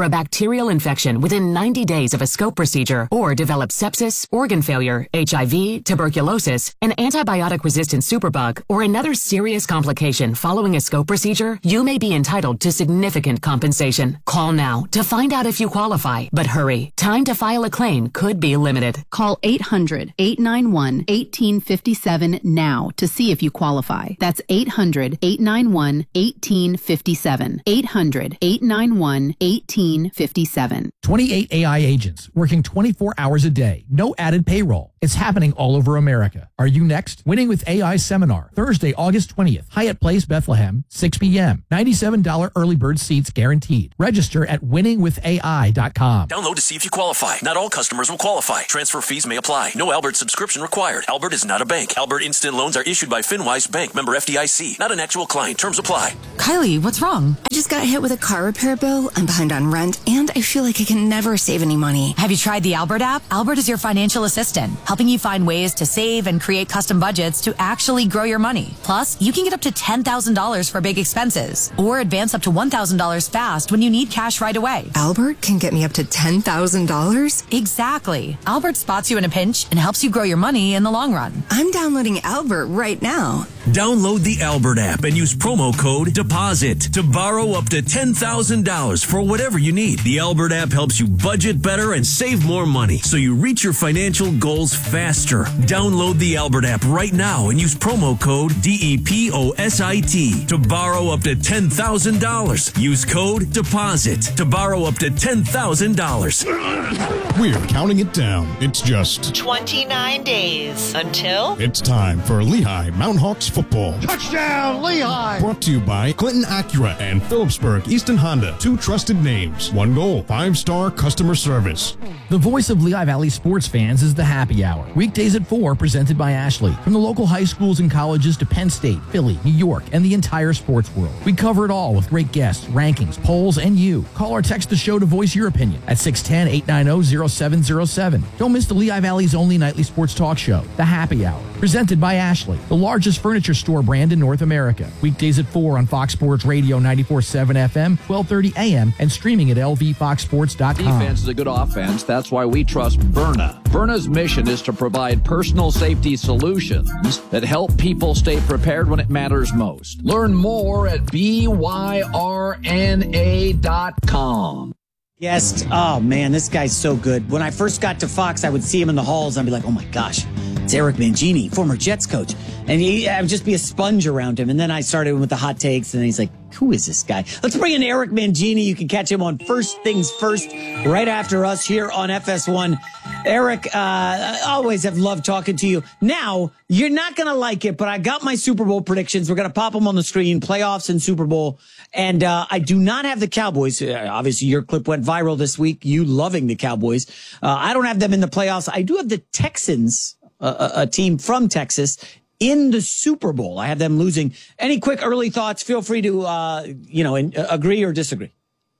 bacterial infection within ninety days of a scope procedure or develop sepsis, organ failure, H I V, tuberculosis, an antibiotic-resistant superbug, or another serious complication following a scope procedure, you may be entitled to significant compensation. Call now to find out if you qualify. But hurry, time to file a claim could be limited. Call eight hundred, eight nine one, one eight five seven now to see if you qualify. That's eight hundred, eight nine one, one eight five seven. eight hundred, eight nine one, one eight five seven. twenty-eight A I agents working twenty-four hours a day. No added payroll. It's happening all over America. Are you next? Winning with A I Seminar, Thursday, August twentieth. Hyatt Place, Bethlehem, six p.m. ninety-seven dollars early bird seats guaranteed. Register at winning with A I dot com. Download to see if you qualify. Not all customers will qualify. Transfer fees may apply. No Albert subscription required. Albert is not a bank. Albert Instant Loans are issued by FinWise Bank, member F D I C. Not an actual client. Terms apply. Kylie, what's wrong? I just got hit with a car repair bill. I'm behind on rent, and I feel like I can never save any money. Have you tried the Albert app? Albert is your financial assistant, helping you find ways to save and create custom budgets to actually grow your money. Plus, you can get up to ten thousand dollars for big expenses, or advance up to one thousand dollars fast when you need cash right away. Albert can get me up to ten thousand dollars? Exactly. Albert spots you in a pinch and helps you grow your money in the long run. I'm downloading Albert right now. Download the Albert app and use promo code DEPOSIT to borrow up to ten thousand dollars for whatever you need. The Albert app helps you budget better and save more money so you reach your financial goals faster. Download the Albert app right now and use promo code D E P O S I T to borrow up to ten thousand dollars. Use code DEPOSIT to borrow up to ten thousand dollars. We're counting it down. It's just twenty-nine days until it's time for Lehigh Mountain Hawks football. Touchdown, Lehigh! Brought to you by Clinton Acura and Phillipsburg Easton Honda. Two trusted names. One goal. Five-star customer service. The voice of Lehigh Valley sports fans is the Happy Hour. Weekdays at four, presented by Ashley. From the local high schools and colleges to Penn State, Philly, New York, and the entire sports world. We cover it all with great guests, rankings, polls, and you. Call or text the show to voice your opinion at six one zero, eight nine zero, zero seven zero seven. Don't miss the Lehigh Valley's only nightly sports talk show, The Happy Hour. Presented by Ashley, the largest furniture store brand in North America. Weekdays at four on Fox Sports Radio ninety-four point seven F M, twelve thirty A M, and streaming at L V fox sports dot com. Defense is a good offense. That's why we trust Byrna. Byrna's mission is to provide personal safety solutions that help people stay prepared when it matters most. Learn more at B Y R N A dot com. Yes. Oh, man, this guy's so good. When I first got to Fox, I would see him in the halls. And I'd be like, oh, my gosh, it's Eric Mangini, former Jets coach. And he, I would just be a sponge around him. And then I started with the hot takes. And he's like, who is this guy? Let's bring in Eric Mangini. You can catch him on First Things First right after us here on F S one. Eric, uh, I always have loved talking to you. Now, you're not going to like it, but I got my Super Bowl predictions. We're going to pop them on the screen, playoffs and Super Bowl. And uh, I do not have the Cowboys. Uh, obviously, your clip went viral this week, you loving the Cowboys. Uh, I don't have them in the playoffs. I do have the Texans, uh, a, a team from Texas, in the Super Bowl. I have them losing. Any quick early thoughts? Feel free to, uh, you know, in, uh, agree or disagree.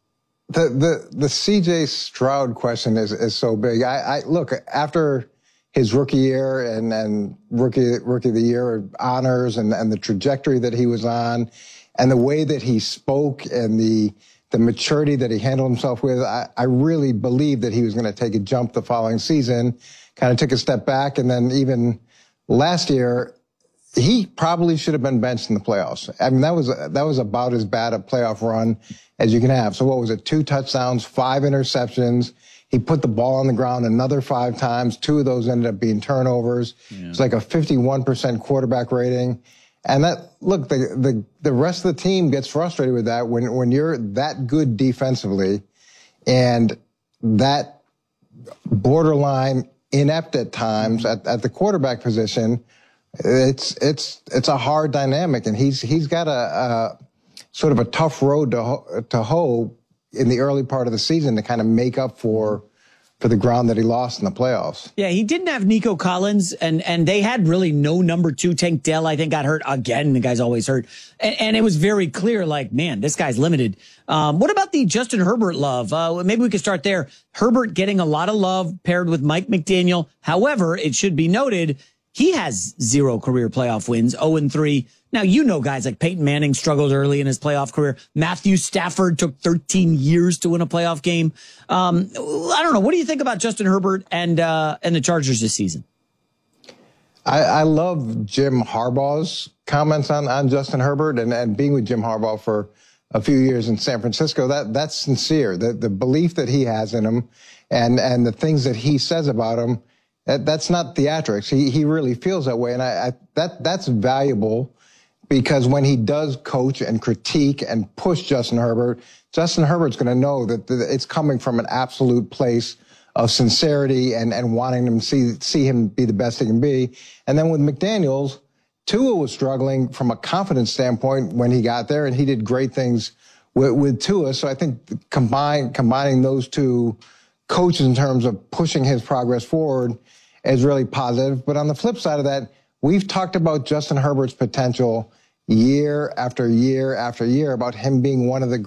The the the C J Stroud question is is so big. I, I look after his rookie year and and rookie rookie of the year honors and and the trajectory that he was on, and the way that he spoke and the the maturity that he handled himself with. I, I really believed that he was going to take a jump the following season. Kind of took a step back, and then even last year, he probably should have been benched in the playoffs. I mean, that was that was about as bad a playoff run as you can have. So what was it? Two touchdowns, five interceptions. He put the ball on the ground another five times. Two of those ended up being turnovers. Yeah. It's like a fifty-one percent quarterback rating. And that, look, the, the, the rest of the team gets frustrated with that when, when you're that good defensively and that borderline inept at times at, at the quarterback position. It's, it's, it's a hard dynamic, and he's, he's got a, a sort of a tough road to, to hoe in the early part of the season to kind of make up for, for the ground that he lost in the playoffs. Yeah, he didn't have Nico Collins, and, and they had really no number two. Tank Dell, I think, got hurt again. The guy's always hurt. And, and it was very clear, like, man, this guy's limited. Um, what about the Justin Herbert love? Uh, maybe we could start there. Herbert getting a lot of love paired with Mike McDaniel. However, it should be noted, he has zero career playoff wins, oh and three, Now, you know guys like Peyton Manning struggled early in his playoff career. Matthew Stafford took thirteen years to win a playoff game. Um, I don't know. What do you think about Justin Herbert and uh, and the Chargers this season? I, I love Jim Harbaugh's comments on, on Justin Herbert and, and being with Jim Harbaugh for a few years in San Francisco. That that's sincere. The the belief that he has in him and and the things that he says about him, that, that's not theatrics. He he really feels that way, and I, I that that's valuable. Because when he does coach and critique and push Justin Herbert, Justin Herbert's going to know that it's coming from an absolute place of sincerity and, and wanting him to see, see him be the best he can be. And then with McDaniels, Tua was struggling from a confidence standpoint when he got there, and he did great things with, with Tua. So I think combine, combining those two coaches in terms of pushing his progress forward is really positive. But on the flip side of that, we've talked about Justin Herbert's potential year after year after year about him being one of the